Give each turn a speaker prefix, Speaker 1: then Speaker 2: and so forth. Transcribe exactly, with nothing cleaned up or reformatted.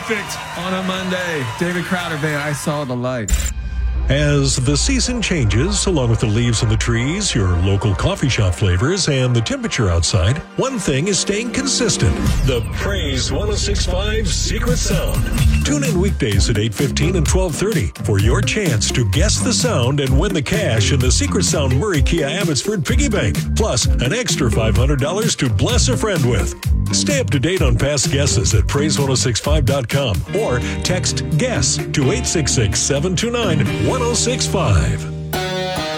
Speaker 1: perfect on a Monday. David Crowder Band, I Saw the Light.
Speaker 2: As the season changes, along with the leaves on the trees, your local coffee shop flavors, and the temperature outside, one thing is staying consistent. The Praise one oh six point five Secret Sound. Tune in weekdays at eight fifteen and twelve thirty for your chance to guess the sound and win the cash in the Secret Sound Murray Kia Abbotsford Piggy Bank, plus an extra five hundred dollars to bless a friend with. Stay up to date on past guesses at praise one oh six five dot com or text GUESS to eight six six, seven two nine, one oh six five.